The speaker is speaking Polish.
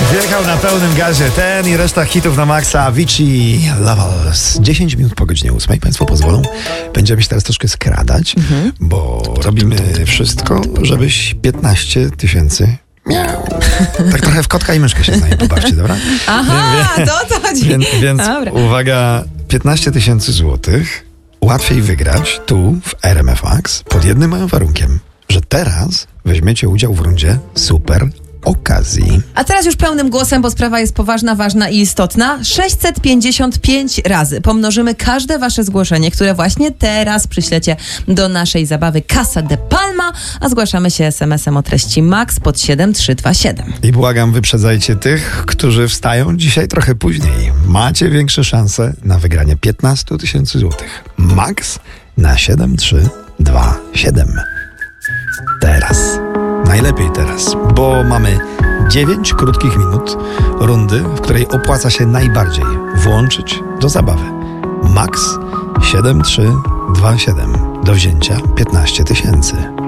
Wjechał na pełnym gazie ten i reszta hitów na maksa. Avicii, Lovers. 10 minut po godzinie 8. Państwo pozwolą, będziemy się teraz troszkę skradać, bo robimy wszystko, żebyś 15 tysięcy miał. Tak trochę w kotka i myszkę się z nami pobawcie, dobra? Aha, to o to chodzi. Więc uwaga, 15 tysięcy złotych łatwiej wygrać tu w RMF Max pod jednym małym warunkiem, że teraz weźmiecie udział w rundzie super okazji. A teraz już pełnym głosem, bo sprawa jest poważna, ważna i istotna. 655 razy pomnożymy każde wasze zgłoszenie, które właśnie teraz przyślecie do naszej zabawy Casa de Palma, a zgłaszamy się SMS-em o treści MAX pod 7327. I błagam, wyprzedzajcie tych, którzy wstają dzisiaj trochę później. Macie większe szanse na wygranie 15 tysięcy złotych. Max na 7327. Teraz. Najlepiej teraz, bo mamy 9 krótkich minut rundy, w której opłaca się najbardziej włączyć do zabawy. Max 7327 do wzięcia 15 tysięcy.